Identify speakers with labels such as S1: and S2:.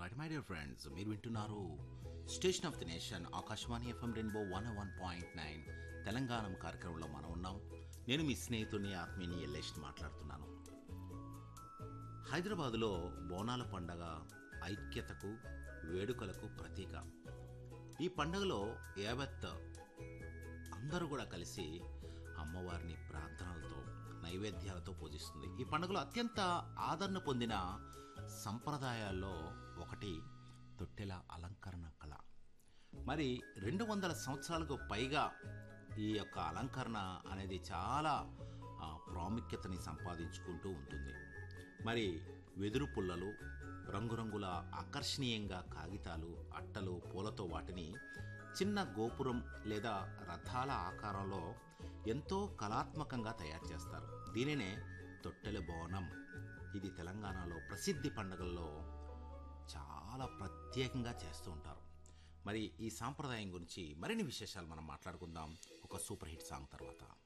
S1: Right my dear friends, మీరు వింటున్నారు station of the nation Akashvani FM rainbow 101.9 Telangana కార్యక్రమంలో మనం ఉన్నాం. నేను మీ స్నేహితుడిని ఆత్మీయుని ఎల్లేష్ని మాట్లాడుతున్నాను. హైదరాబాదులో బోనాల పండగ ఐక్యతకు వేడుకలకు ప్రతీక. ఈ పండుగలో యావత్ అందరూ కూడా కలిసి అమ్మవారిని ప్రార్థనలతో నైవేద్యాలతో పూజిస్తుంది. ఈ పండుగలో అత్యంత ఆదరణ పొందిన సంప్రదాయాల్లో ఒకటి తొట్టెల అలంకరణ కళ. మరి 200 సంవత్సరాలకు పైగా ఈ యొక్క అలంకరణ అనేది చాలా ప్రాముఖ్యతని సంపాదించుకుంటూ ఉంటుంది. మరి వెదురు పుల్లలు, రంగురంగుల ఆకర్షణీయంగా కాగితాలు, అట్టలు, పూలతో వాటిని చిన్న గోపురం లేదా రథాల ఆకారంలో ఎంతో కళాత్మకంగా తయారు చేస్తారు. దీనినే తొట్టెల బోనం. ఇది తెలంగాణలో ప్రసిద్ధి పండుగల్లో చాలా ప్రత్యేకంగా చేస్తూ ఉంటారు. మరి ఈ సాంప్రదాయం గురించి మరిన్ని విశేషాలు మనం మాట్లాడుకుందాం ఒక సూపర్ హిట్ సాంగ్ తర్వాత.